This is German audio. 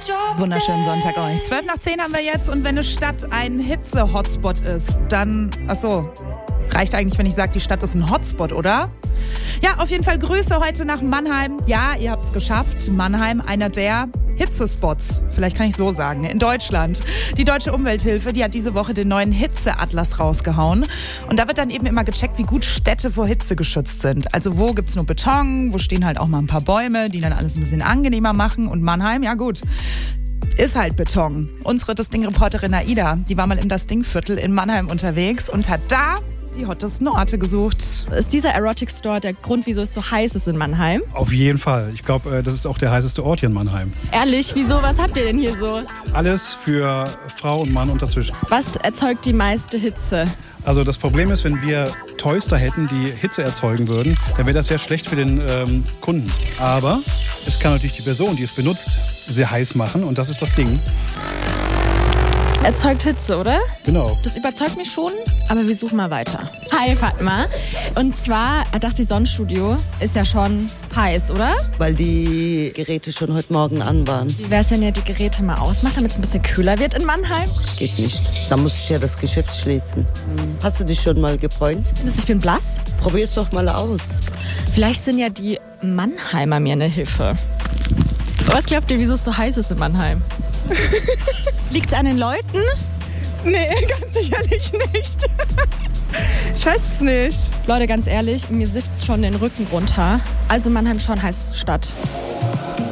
Wunderschönen Sonntag euch. 12 nach 10 haben wir jetzt und wenn eine Stadt ein Hitze-Hotspot ist, dann, reicht eigentlich, wenn ich sage, die Stadt ist ein Hotspot, oder? Ja, auf jeden Fall Grüße heute nach Mannheim. Ja, ihr habt es geschafft. Mannheim, einer der Hitzespots, vielleicht kann ich so sagen, in Deutschland. Die Deutsche Umwelthilfe, die hat diese Woche den neuen Hitzeatlas rausgehauen. Und da wird dann eben immer gecheckt, wie gut Städte vor Hitze geschützt sind. Also wo gibt's nur Beton, wo stehen halt auch mal ein paar Bäume, die dann alles ein bisschen angenehmer machen. Und Mannheim, ja gut, ist halt Beton. Unsere Das Ding-Reporterin Aida, die war mal im Das Ding-Viertel in Mannheim unterwegs und hat da die hottesten Orte gesucht. Ist dieser Erotic Store der Grund, wieso es so heiß ist in Mannheim? Auf jeden Fall. Ich glaube, das ist auch der heißeste Ort hier in Mannheim. Ehrlich, wieso? Was habt ihr denn hier so? Alles für Frau und Mann und dazwischen. Was erzeugt die meiste Hitze? Also das Problem ist, wenn wir Toys da hätten, die Hitze erzeugen würden, dann wäre das sehr schlecht für den Kunden. Aber es kann natürlich die Person, die es benutzt, sehr heiß machen und das ist das Ding. Erzeugt Hitze, oder? Genau. Das überzeugt mich schon, aber wir suchen mal weiter. Hi Fatma. Und zwar, die Sonnenstudio ist ja schon heiß, oder? Weil die Geräte schon heute Morgen an waren. Wie wär's, wenn ihr die Geräte mal ausmacht, damit es ein bisschen kühler wird in Mannheim? Geht nicht. Da muss ich ja das Geschäft schließen. Hast du dich schon mal gebräunt? Findest du, ich bin blass? Probier's doch mal aus. Vielleicht sind ja die Mannheimer mir eine Hilfe. Was glaubt ihr, wieso es so heiß ist in Mannheim? Liegt's an den Leuten? Nee, ganz sicherlich nicht. Ich weiß es nicht. Leute, ganz ehrlich, mir sifft's schon den Rücken runter. Also Mannheim schon heiße Stadt.